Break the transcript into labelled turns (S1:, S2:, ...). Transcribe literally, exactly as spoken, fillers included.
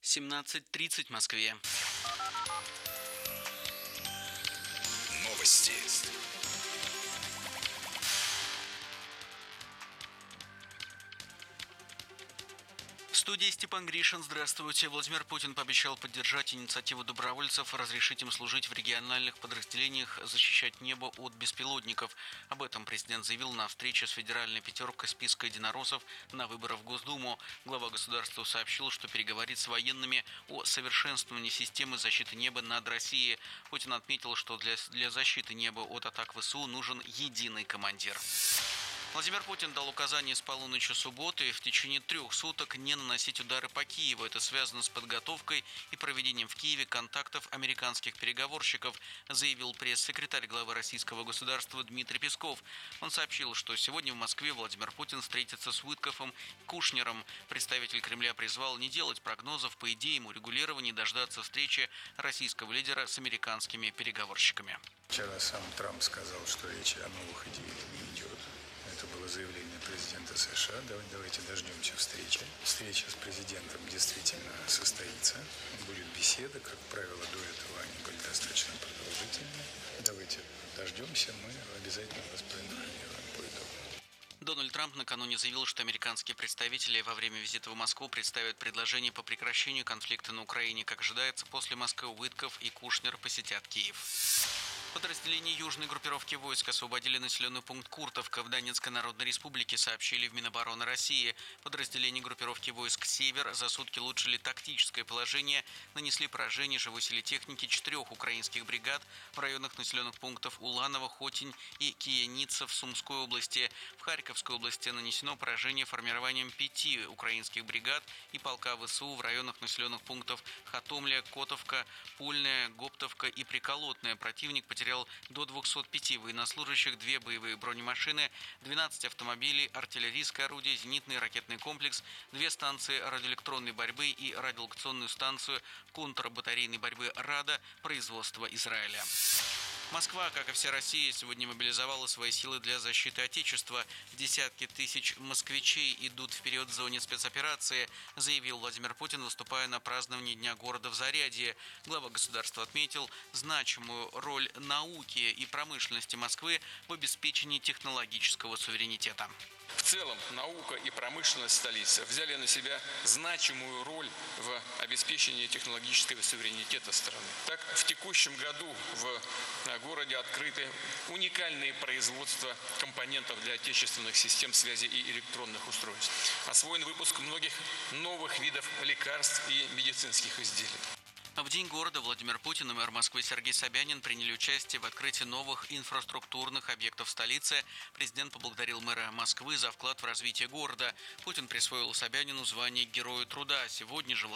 S1: семнадцать тридцать в Москве.
S2: Новости.
S1: В студии Степан Гришин. Здравствуйте. Владимир Путин пообещал поддержать инициативу добровольцев, разрешить им служить в региональных подразделениях, защищать небо от беспилотников. Об этом президент заявил на встрече с федеральной пятеркой списка единороссов на выборах в Госдуму. Глава государства сообщил, что переговорит с военными о совершенствовании системы защиты неба над Россией. Путин отметил, что для, для защиты неба от атак ВСУ нужен единый командир. Владимир Путин дал указание с полуночи субботы в течение трех суток не наносить удары по Киеву. Это связано с подготовкой и проведением в Киеве контактов американских переговорщиков, заявил пресс-секретарь главы российского государства Дмитрий Песков. Он сообщил, что сегодня в Москве Владимир Путин встретится с Уиткофом и Кушнером. Представитель Кремля призвал не делать прогнозов по идеям урегулирования и дождаться встречи российского лидера с американскими переговорщиками.
S3: Вчера сам Трамп сказал, что речь о новых идеях не идет. Это было заявление президента США. Давайте дождемся встречи. Встреча с президентом действительно состоится. Будет беседа, как правило, до этого они были достаточно продолжительные. Давайте дождемся, мы обязательно вас проинформируем по итогам.
S1: Дональд Трамп накануне заявил, что американские представители во время визита в Москву представят предложение по прекращению конфликта на Украине. Как ожидается, после Москвы Уиткоф и Кушнер посетят Киев. Подразделения южной группировки войск освободили населенный пункт Куртовка в Донецкой Народной Республике, сообщили в Минобороны России. Подразделения группировки войск «Север» за сутки улучшили тактическое положение, нанесли поражение живой силе техники четырех украинских бригад в районах населенных пунктов Уланово, Хотинь и Кияница в Сумской области. В Харьковской области нанесено поражение формированием пяти украинских бригад и полка ВСУ в районах населенных пунктов Хатомля, Котовка, Пульная, Гоптовка и Приколотная. Противник потерял до двухсот пяти военнослужащих, две боевые бронемашины, двенадцать автомобилей, артиллерийское орудие, зенитный и ракетный комплекс, две станции радиоэлектронной борьбы и радиолокационную станцию контрбатарейной борьбы «Рада» производства Израиля. Москва, как и вся Россия, сегодня мобилизовала свои силы для защиты Отечества. Десятки тысяч москвичей идут вперед в зоне спецоперации, заявил Владимир Путин, выступая на праздновании Дня города в Зарядье. Глава государства отметил значимую роль науки и промышленности Москвы в обеспечении технологического суверенитета.
S4: В целом, наука и промышленность столицы взяли на себя значимую роль в обеспечении технологического суверенитета страны. Так, в текущем году в городе открыты уникальные производства компонентов для отечественных систем связи и электронных устройств. Освоен выпуск многих новых видов лекарств и медицинских изделий.
S1: В День города Владимир Путин и мэр Москвы Сергей Собянин приняли участие в открытии новых инфраструктурных объектов столицы. Президент поблагодарил мэра Москвы за вклад в развитие города. Путин присвоил Собянину звание Героя труда. Сегодня же